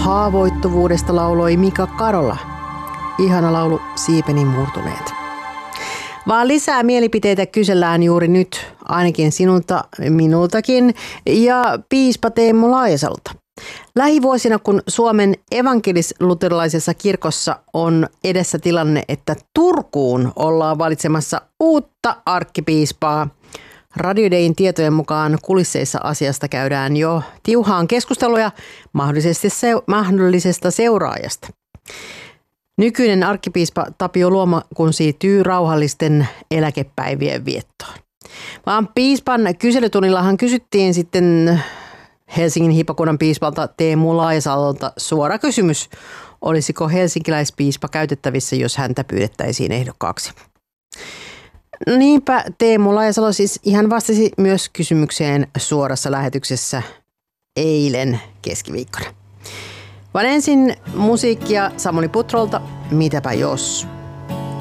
haavoittuvuudesta lauloi Mika Karola. Ihana laulu Siipeni murtuneet. Vaan lisää mielipiteitä kysellään juuri nyt, ainakin sinulta, minultakin ja piispa Teemu Laajasalolta. Lähivuosina, kun Suomen evankelis-luterilaisessa kirkossa on edessä tilanne, että Turkuun ollaan valitsemassa uutta arkkipiispaa, Radio Dayn tietojen mukaan kulisseissa asiasta käydään jo tiuhaan keskusteluja mahdollisesta seuraajasta. Nykyinen arkkipiispa Tapio Luoma kun siirtyy rauhallisten eläkepäivien viettoon. Vaan piispan kyselytunnillahan kysyttiin sitten Helsingin hiippakunnan piispalta Teemu Laajasalolta suora kysymys. Olisiko helsinkiläispiispa käytettävissä, jos häntä pyydettäisiin ehdokkaaksi? Niinpä Teemu Laajasalo siis ihan vastasi myös kysymykseen suorassa lähetyksessä eilen keskiviikkona. Vaan ensin musiikkia Samuli Putrolta, Mitäpä jos.